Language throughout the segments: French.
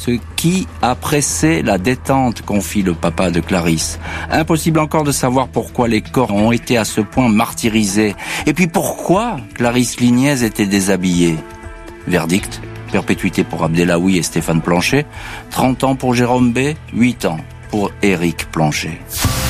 ce qui a pressé la détente, confie le papa de Clarisse. Impossible encore de savoir pourquoi les corps ont été à ce point martyrisés. Et puis pourquoi Clarisse Lignaise était déshabillée. Verdict, perpétuité pour Abdellaoui et Stéphane Planchet, 30 ans pour Jérôme B, 8 ans pour Éric Planchet.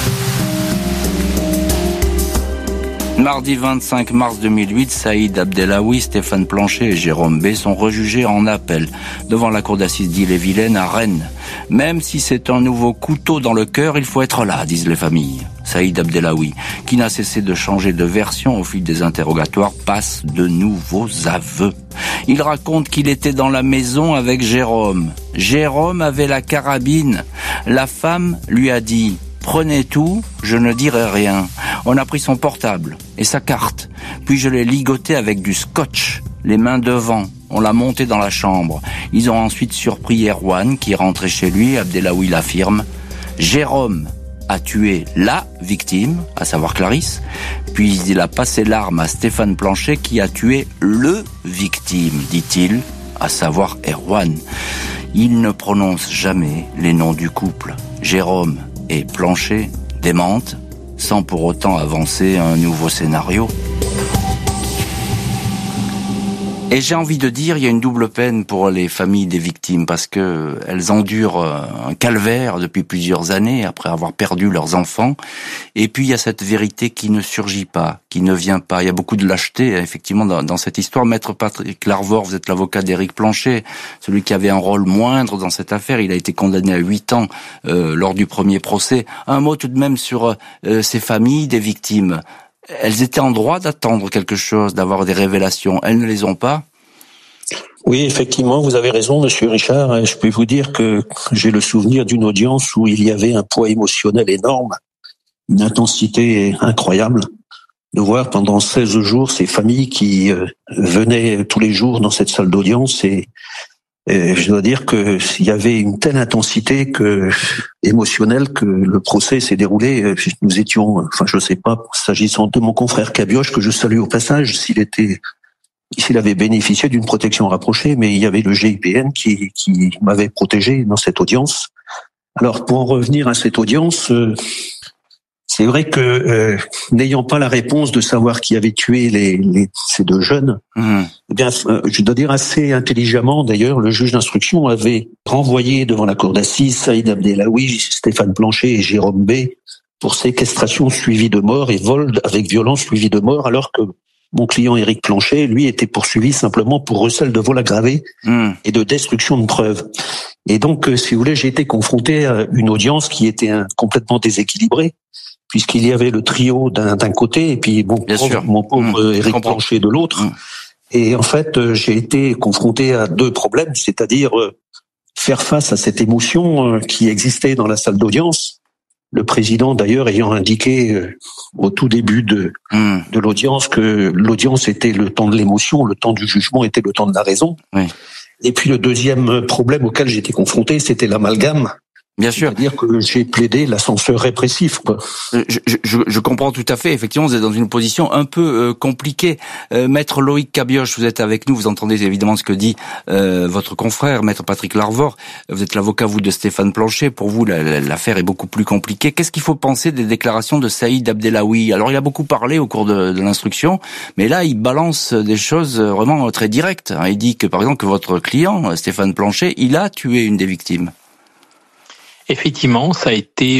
Mardi 25 mars 2008, Saïd Abdellaoui, Stéphane Planchet et Jérôme B sont rejugés en appel devant la cour d'assises d'Ille-et-Vilaine à Rennes. Même si c'est un nouveau couteau dans le cœur, il faut être là, disent les familles. Saïd Abdellaoui, qui n'a cessé de changer de version au fil des interrogatoires, passe de nouveaux aveux. Il raconte qu'il était dans la maison avec Jérôme. Jérôme avait la carabine. La femme lui a dit « Prenez tout, je ne dirai rien ». On a pris son portable et sa carte. Puis je l'ai ligoté avec du scotch, les mains devant. On l'a monté dans la chambre. Ils ont ensuite surpris Erwan, qui est rentré chez lui. Abdellaoui l'affirme. Jérôme a tué la victime, à savoir Clarisse. Puis il a passé l'arme à Stéphane Planchet, qui a tué le victime, dit-il, à savoir Erwan. Il ne prononce jamais les noms du couple. Jérôme et Planchet démentent, sans pour autant avancer un nouveau scénario. Et j'ai envie de dire, il y a une double peine pour les familles des victimes, parce que elles endurent un calvaire depuis plusieurs années après avoir perdu leurs enfants. Et puis il y a cette vérité qui ne surgit pas, qui ne vient pas. Il y a beaucoup de lâcheté, effectivement, dans cette histoire. Maître Patrick Larvor, vous êtes l'avocat d'Éric Planchet, celui qui avait un rôle moindre dans cette affaire. Il a été condamné à 8 ans lors du premier procès. Un mot tout de même sur ces familles des victimes. Elles étaient en droit d'attendre quelque chose, d'avoir des révélations. Elles ne les ont pas. Oui, effectivement, vous avez raison, monsieur Richard. Je peux vous dire que j'ai le souvenir d'une audience où il y avait un poids émotionnel énorme, une intensité incroyable, de voir pendant 16 jours ces familles qui venaient tous les jours dans cette salle d'audience et je dois dire que s'il y avait une telle intensité émotionnelle que le procès s'est déroulé, nous étions, je sais pas, s'agissant de mon confrère Cabioche, que je salue au passage, s'il avait bénéficié d'une protection rapprochée, mais il y avait le GIPN qui m'avait protégé dans cette audience. Alors, pour en revenir à cette audience, c'est vrai que n'ayant pas la réponse de savoir qui avait tué ces deux jeunes, eh bien, je dois dire assez intelligemment, d'ailleurs, le juge d'instruction avait renvoyé devant la cour d'assises Saïd Abdellaoui, Stéphane Planchet et Jérôme B pour séquestration suivie de mort et vol avec violence suivie de mort, alors que mon client Éric Planchet, lui, était poursuivi simplement pour recel de vol aggravé et de destruction de preuves. Et donc, si vous voulez, j'ai été confronté à une audience qui était complètement déséquilibrée, puisqu'il y avait le trio d'un côté et puis mon pauvre Éric Planchet de l'autre. Et en fait, j'ai été confronté à deux problèmes, c'est-à-dire faire face à cette émotion qui existait dans la salle d'audience. Le président, d'ailleurs, ayant indiqué au tout début de l'audience que l'audience était le temps de l'émotion, le temps du jugement était le temps de la raison. Oui. Et puis le deuxième problème auquel j'étais confronté, c'était l'amalgame. Bien sûr. C'est-à-dire que j'ai plaidé l'ascenseur répressif, quoi. Je comprends tout à fait. Effectivement, vous êtes dans une position un peu compliquée. Maître Loïc Cabioche, vous êtes avec nous. Vous entendez évidemment ce que dit votre confrère, Maître Patrick Larvor. Vous êtes l'avocat, vous, de Stéphane Planchet. Pour vous, l'affaire est beaucoup plus compliquée. Qu'est-ce qu'il faut penser des déclarations de Saïd Abdellaoui? Alors, il a beaucoup parlé au cours de l'instruction, mais là, il balance des choses vraiment très directes. Il dit que, par exemple, que votre client, Stéphane Planchet, il a tué une des victimes. Effectivement, ça a été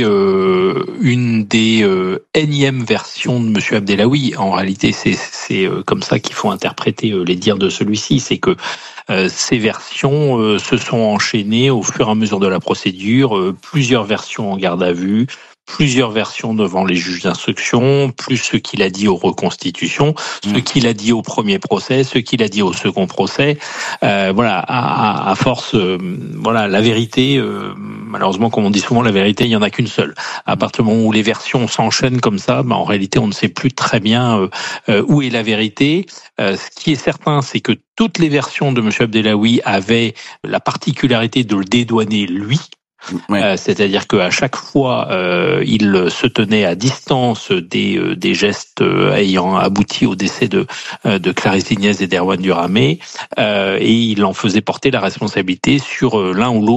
une des énièmes versions de Monsieur Abdellaoui. En réalité, c'est comme ça qu'il faut interpréter les dires de celui-ci. C'est que ces versions se sont enchaînées au fur et à mesure de la procédure, plusieurs versions en garde à vue, plusieurs versions devant les juges d'instruction, plus ce qu'il a dit aux reconstitutions, ce qu'il a dit au premier procès, ce qu'il a dit au second procès. Voilà, à force, voilà, la vérité, malheureusement, comme on dit souvent, la vérité, il y en a qu'une seule. À partir du moment où les versions s'enchaînent comme ça, en réalité, on ne sait plus très bien où est la vérité. Ce qui est certain, c'est que toutes les versions de M. Abdellaoui avaient la particularité de le dédouaner lui. Oui. C'est-à-dire qu'à chaque fois, il se tenait à distance des gestes ayant abouti au décès de Clarisse Lignaise et d'Erwan Duramé, et il en faisait porter la responsabilité sur l'un ou l'autre